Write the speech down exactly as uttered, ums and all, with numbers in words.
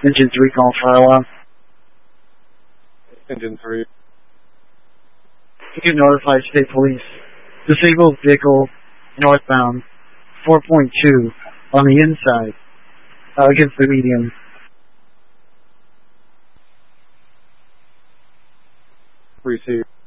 Engine three, call for alarm. Engine three. You can notify State Police. Disabled vehicle northbound, four point two on the inside, uh, against the median. Receive.